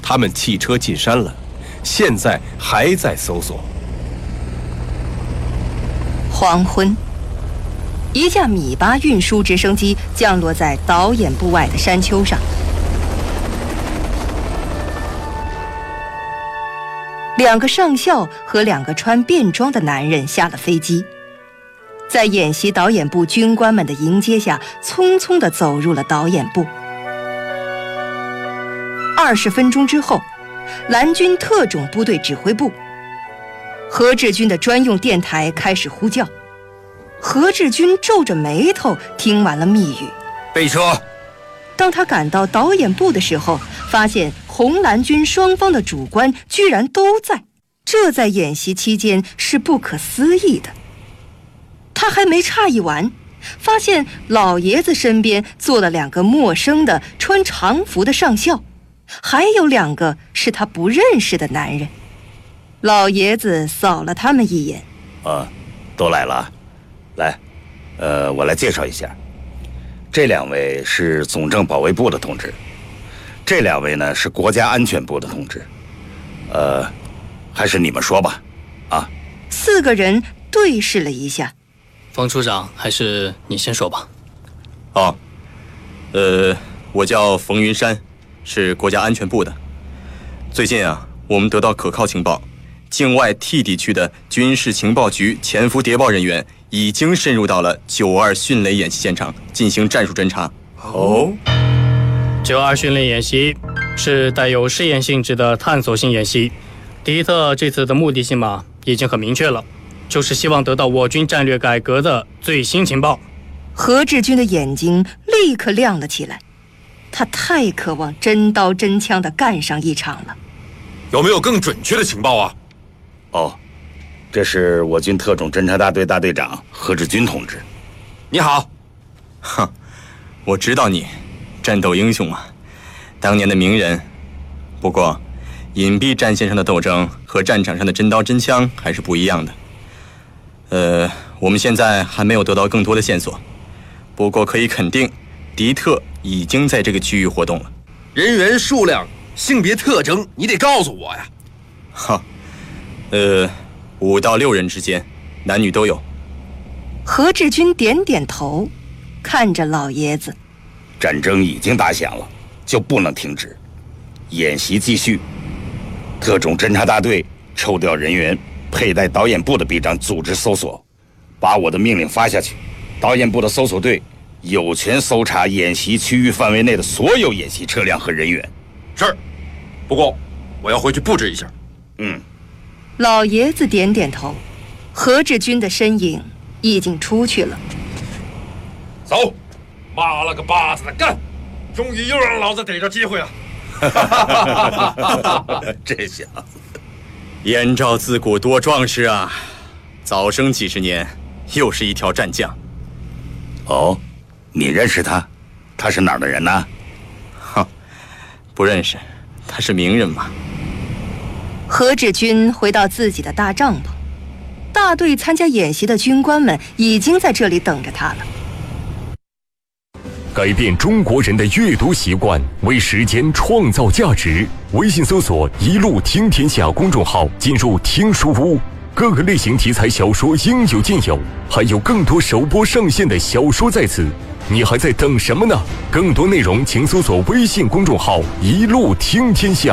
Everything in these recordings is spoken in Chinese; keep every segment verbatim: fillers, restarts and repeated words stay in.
他们弃车进山了，现在还在搜索。 黄昏，一架米八运输直升机降落在导演部外的山丘上。两个上校和两个穿便装的男人下了飞机，在演习导演部军官们的迎接下，匆匆地走入了导演部。二十分钟之后，蓝军特种部队指挥部，何志军的专用电台开始呼叫。何志军皱着眉头听完了密语， 备车。 当他赶到导演部的时候，发现红蓝军双方的主官居然都在，这在演习期间是不可思议的。他还没诧异完，发现老爷子身边坐了两个陌生的穿常服的上校，还有两个是他不认识的男人。老爷子扫了他们一眼， 啊，都来了。来，呃，我来介绍一下，这两位是总政保卫部的同志，这两位呢是国家安全部的同志。呃，还是你们说吧，啊。 四个人对视了一下。 冯处长，还是你先说吧。 哦，呃，我叫冯云山，是国家安全部的。最近啊，我们得到可靠情报，境外 T 地区的军事情报局潜伏谍报人员已经深入到了九二迅雷演习现场进行战术侦察。 哦，九二迅雷演习是带有试验性质的探索性演习。迪特这次的目的性嘛，已经很明确了，就是希望得到我军战略改革的最新情报。 何志军的眼睛立刻亮了起来，他太渴望真刀真枪地干上一场了。 有没有更准确的情报啊？ 哦，这是我军特种侦察大队大队长何志军同志。 你好。 哼，我知道你，战斗英雄啊，当年的名人。不过，隐蔽战线上的斗争和战场上的真刀真枪还是不一样的。呃，我们现在还没有得到更多的线索，不过可以肯定，迪特已经在这个区域活动了。 人员数量、性别特征，你得告诉我呀。 哈，呃，五到六人之间，男女都有。 何志军点点头，看着老爷子。 战争已经打响了，就不能停止，演习继续。特种侦察大队抽调人员，佩戴导演部的臂章组织搜索，把我的命令发下去。导演部的搜索队有权搜查演习区域范围内的所有演习车辆和人员。 是，不过我要回去布置一下。 嗯。 老爷子点点头，何志军的身影已经出去了。 走，妈了个巴子的干！终于又让老子逮着机会了。 这小子， 燕赵自古多壮士啊，早生几十年，又是一条战将。 哦，你认识他？他是哪儿的人呢？ 哼，不认识，他是名人嘛。 何志军回到自己的大帐篷，大队参加演习的军官们已经在这里等着他了。 改变中国人的阅读习惯，为时间创造价值。微信搜索“一路听天下”公众号，进入听书屋，各个类型题材小说应有尽有，还有更多首播上线的小说在此。你还在等什么呢？更多内容请搜索微信公众号“一路听天下”。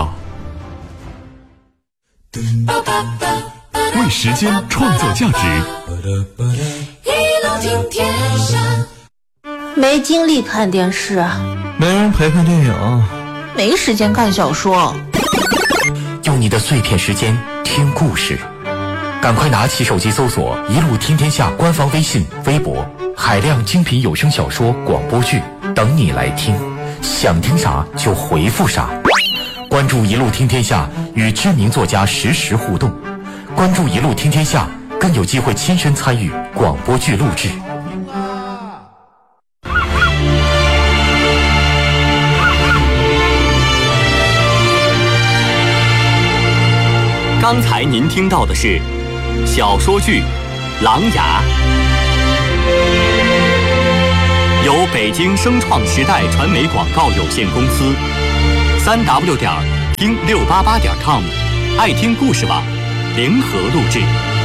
为时间创造价值。 一路听天下。没精力看电视， 没人陪看电影， 没时间看小说。 用你的碎片时间听故事，赶快拿起手机搜索“一路听天下”官方微信、微博，海量精品有声小说、广播剧等你来听，想听啥就回复啥。关注“一路听天下”，与知名作家实时互动。关注“一路听天下”，更有机会亲身参与广播剧录制。 刚才您听到的是小说剧《琅琊》，由北京声创时代传媒广告有限公司、三 w 点听六八八点 com， 爱听故事网联合录制。